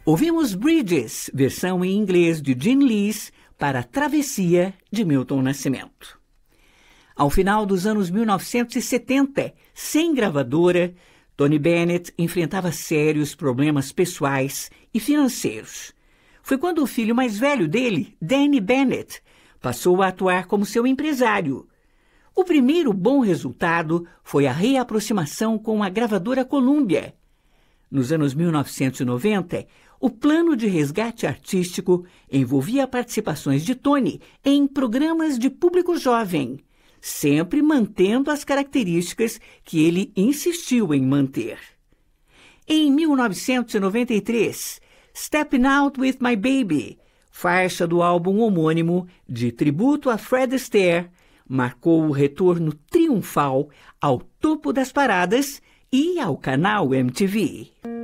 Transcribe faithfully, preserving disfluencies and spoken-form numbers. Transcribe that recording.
Ouvimos Bridges, versão em inglês de Gene Lees, para Travessia, de Milton Nascimento. Ao final dos anos mil novecentos e setenta, sem gravadora, Tony Bennett enfrentava sérios problemas pessoais e financeiros. Foi quando o filho mais velho dele, Danny Bennett, passou a atuar como seu empresário. O primeiro bom resultado foi a reaproximação com a gravadora Columbia. Nos anos mil novecentos e noventa, o plano de resgate artístico envolvia participações de Tony em programas de público jovem, sempre mantendo as características que ele insistiu em manter. Em mil novecentos e noventa e três, Stepping Out with My Baby, faixa do álbum homônimo de tributo a Fred Astaire, marcou o retorno triunfal ao topo das paradas e ao canal M T V.